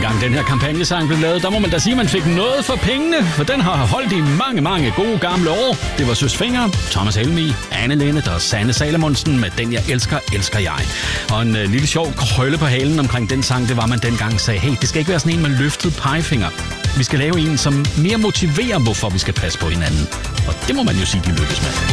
dengang den her kampagnesang blev lavet, der må man da sige, at man fik noget for pengene, for den har holdt i mange, mange gode gamle år. Det var Søs Fenger, Thomas Helmig, Anne Linnet og Sanne Salomonsen med Den jeg elsker, elsker jeg. Og en lille sjov krølle på halen omkring den sang, det var, man dengang sagde, hey, det skal ikke være sådan en med løftet pegefinger. Vi skal lave en, som mere motiverer, hvorfor vi skal passe på hinanden. Og det må man jo sige, de lykkes med.